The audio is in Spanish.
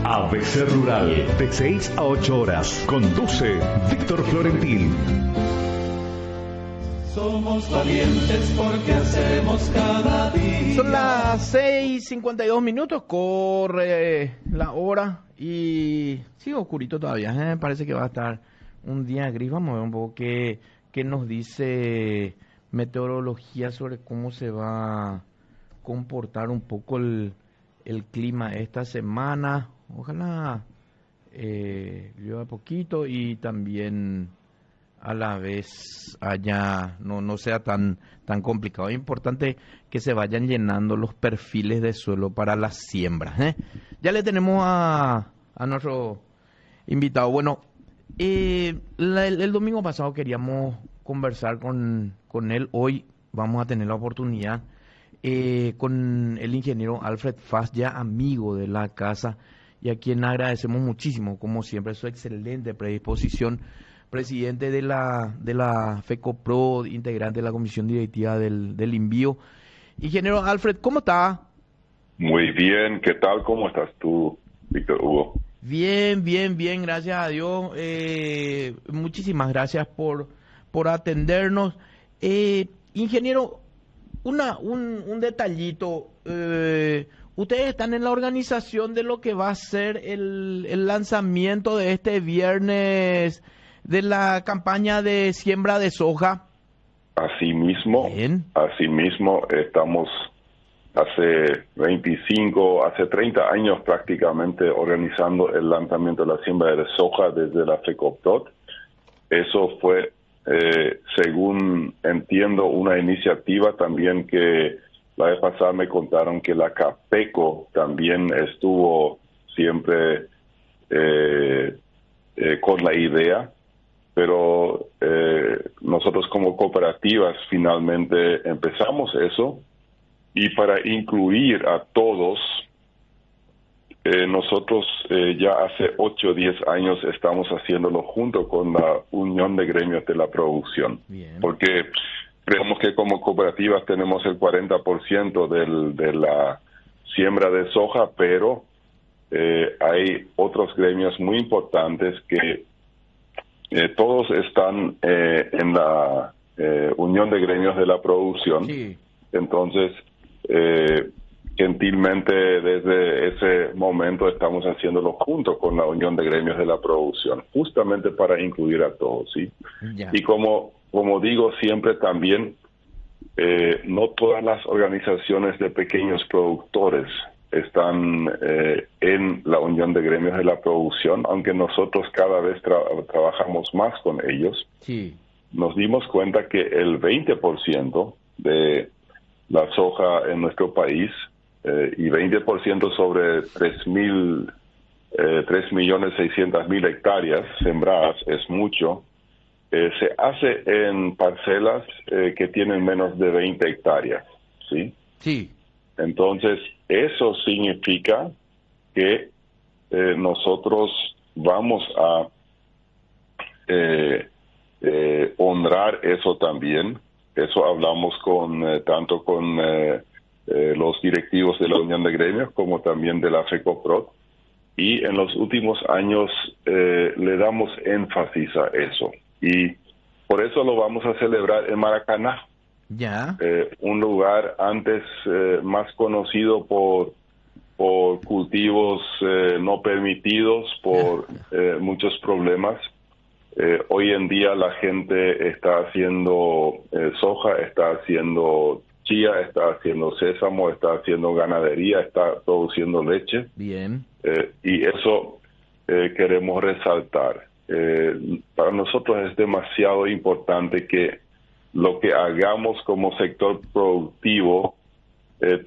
ABC Rural, de 6 a 8 horas. Conduce Víctor Florentín. Somos valientes porque hacemos cada día. Son las 6:52 minutos, corre la hora y sigue oscurito todavía, parece que va a estar un día gris. Vamos a ver un poco qué nos dice meteorología sobre cómo se va a comportar un poco el clima esta semana. Ojalá llueva poquito y también a la vez no sea tan complicado. Es importante que se vayan llenando los perfiles de suelo para las siembras. Ya le tenemos a nuestro invitado. Bueno, el domingo pasado queríamos conversar con él. Hoy vamos a tener la oportunidad con el ingeniero Alfred Fast, ya amigo de la casa, y a quien agradecemos muchísimo, como siempre, su excelente predisposición. Presidente de la FECOPRO, integrante de la comisión directiva del envío. Ingeniero Alfred, ¿cómo está? Muy bien, ¿qué tal? ¿Cómo estás tú, Víctor Hugo? Bien, gracias a Dios. Muchísimas gracias por atendernos. Ingeniero, un detallito. Ustedes están en la organización de lo que va a ser el lanzamiento de este viernes de la campaña de siembra de soja. Asimismo, estamos hace 30 años prácticamente organizando el lanzamiento de la siembra de soja desde la FECOPROD. Eso fue, según entiendo, una iniciativa también que la vez pasada me contaron que la CAPECO también estuvo siempre con la idea. Pero nosotros como cooperativas finalmente empezamos eso, y para incluir a todos, nosotros ya hace 8 o 10 años estamos haciéndolo junto con la Unión de Gremios de la Producción. Bien. Porque creemos que como cooperativas tenemos el 40% de la siembra de soja, pero hay otros gremios muy importantes que todos están en la Unión de Gremios de la Producción. Sí. Entonces, gentilmente desde ese momento estamos haciéndolo junto con la Unión de Gremios de la Producción, justamente para incluir a todos, ¿sí? Yeah. Y como digo siempre también, no todas las organizaciones de pequeños productores están en la Unión de Gremios de la Producción, aunque nosotros cada vez trabajamos más con ellos. Sí. Nos dimos cuenta que el 20% de la soja en nuestro país, y 20% sobre 3.600.000 hectáreas sembradas, es mucho, se hace en parcelas que tienen menos de 20 hectáreas, ¿sí? Sí. Entonces, eso significa que nosotros vamos a honrar eso también. Eso hablamos tanto con los directivos de la Unión de Gremios como también de la FECOPROD. Y en los últimos años le damos énfasis a eso. Y por eso lo vamos a celebrar en Maracaná. Ya. Un lugar antes más conocido por cultivos no permitidos, por muchos problemas. Hoy en día la gente está haciendo soja, está haciendo chía, está haciendo sésamo, está haciendo ganadería, está produciendo leche. Bien. Y eso queremos resaltar. Para nosotros es demasiado importante que lo que hagamos como sector productivo